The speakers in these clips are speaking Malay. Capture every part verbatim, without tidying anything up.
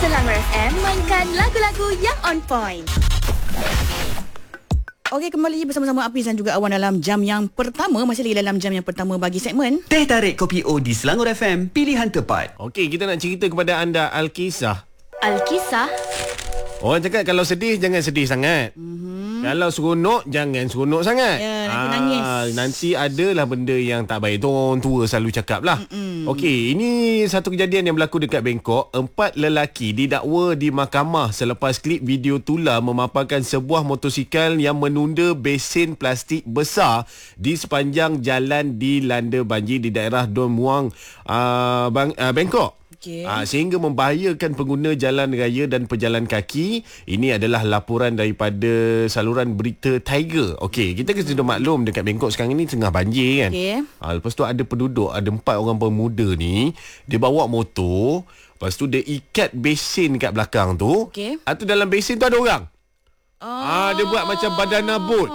Selangor F M mainkan lagu-lagu yang on point. Okey, kembali bersama-sama Apis dan juga Awan dalam jam yang pertama. Masih lagi dalam jam yang pertama bagi segmen Teh Tarik Kopi O di Selangor F M, pilihan tepat. Okey, kita nak cerita kepada anda Alkisah. Alkisah. Orang cakap kalau sedih jangan sedih sangat. Mm-hmm. Kalau seronok jangan seronok sangat. Ya, nanti nangis. Nanti adalah benda yang tak baik. Tu orang tua selalu cakap lah. Mm-hmm. Okey, ini satu kejadian yang berlaku dekat Bangkok. Empat lelaki didakwa di mahkamah selepas klip video tular memaparkan sebuah motosikal yang menunda besen plastik besar di sepanjang jalan dilanda banjir di daerah Don Muang, uh, Bang, uh, Bangkok. Okay. Ha, sehingga membahayakan pengguna jalan raya dan pejalan kaki. Ini adalah laporan daripada saluran berita Tiger. Okey, kita kena maklum dekat Bangkok sekarang ni tengah banjir kan. Okay. Ha, lepas tu ada penduduk, ada empat orang pemuda ni, dia bawa motor, lepas tu dia ikat besen kat belakang tu. Okey. Ha, tu dalam besen tu ada orang. Ah, oh. ha, dia buat macam badan nabut.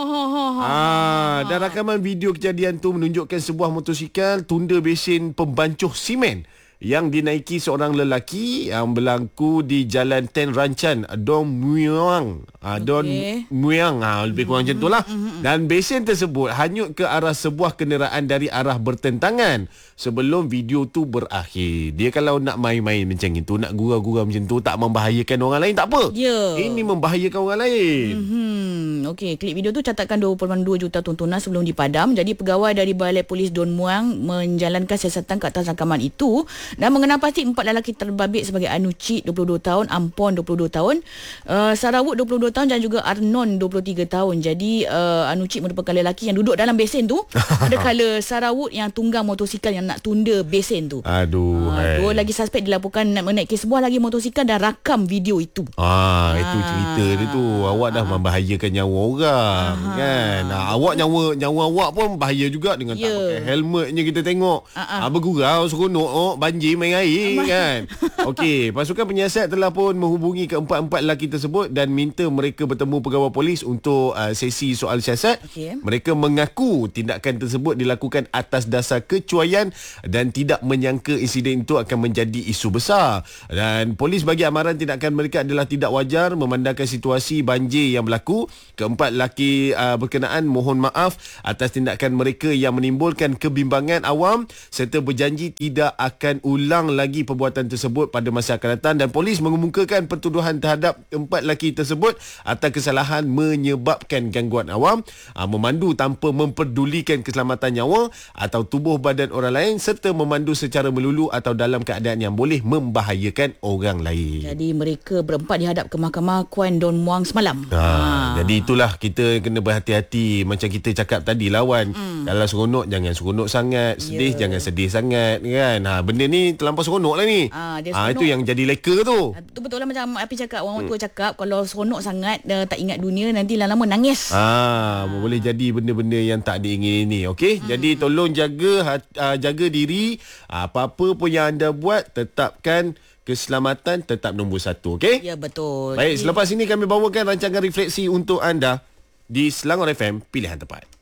Ah, dan rakaman video kejadian tu menunjukkan sebuah motosikal tunda besen pembancuh simen yang dinaiki seorang lelaki yang berlaku di Jalan Ten Rancan, Don Muang. Ha, Don okay. Muang, ha, lebih kurang mm-hmm. macam tu lah. Mm-hmm. Dan besen tersebut hanyut ke arah sebuah kenderaan dari arah bertentangan sebelum video tu berakhir. Dia kalau nak main-main macam itu, nak gurau-gurau macam tu, tak membahayakan orang lain, tak apa. Yeah. Ini membahayakan orang lain. Mm-hmm. Okey, klip video tu catatkan dua puluh dua juta tontonan sebelum dipadam. Jadi pegawai dari Balai Polis Don Muang menjalankan siasatan ke atas rakaman itu dan mengenal pasti empat lelaki terbabit sebagai Anucik dua puluh dua tahun, Ampon dua puluh dua tahun, uh, Sarawut dua puluh dua tahun dan juga Arnon dua puluh tiga tahun. Jadi uh, Anucik merupakan lelaki yang duduk dalam besen tu. Ada kala Sarawut yang tunggang motosikal yang nak tunda besen tu. Aduh. Uh, dua lagi suspek dilaporkan nak menaiki sebuah lagi motosikal dan rakam video itu. Ah, itu cerita dia tu. Awak dah ah. membahayakan nyawa orang ah. kan. Ah, awak nyawa nyawa awak pun bahaya juga dengan yeah. tak pakai helmetnya kita tengok. Ah, ah. bergurau seronok oh, banjir main air kan. Okey, pasukan penyiasat telah pun menghubungi keempat-empat lelaki tersebut dan minta mereka bertemu pegawai polis untuk uh, sesi soal siasat. Okay. Mereka mengaku tindakan tersebut dilakukan atas dasar kecuaian dan tidak menyangka insiden itu akan menjadi isu besar. Dan polis bagi amaran tindakan mereka adalah tidak wajar memandangkan situasi banjir yang berlaku. Keempat lelaki uh, berkenaan mohon maaf atas tindakan mereka yang menimbulkan kebimbangan awam serta berjanji tidak akan ulang lagi perbuatan tersebut pada masa akan datang. Dan polis mengemukakan pertuduhan terhadap empat lelaki tersebut atas kesalahan menyebabkan gangguan awam, aa, memandu tanpa memperdulikan keselamatan nyawa atau tubuh badan orang lain serta memandu secara melulu atau dalam keadaan yang boleh membahayakan orang lain. Jadi mereka berempat dihadap ke Mahkamah Kuan Don Muang semalam. Ha, ha. Jadi itulah kita kena berhati-hati macam kita cakap tadi lawan. Mm. Kalau seronok jangan seronok sangat, sedih yeah. jangan sedih sangat kan. Ha, benda ni terlampau seronok lah ni. Ah, ah, itu yang jadi leka tu. Itu betul lah macam Api cakap, orang hmm. tua cakap kalau seronok sangat uh, tak ingat dunia, nanti lama-lama nangis. Ah, ah, boleh jadi benda-benda yang tak diingini ni. Okey, hmm. jadi tolong jaga uh, jaga diri. Apa-apa pun yang anda buat, tetapkan keselamatan tetap nombor satu. Okey? Ya, betul. Baik, selepas ini kami bawakan rancangan refleksi untuk anda di Selangor F M, pilihan tepat.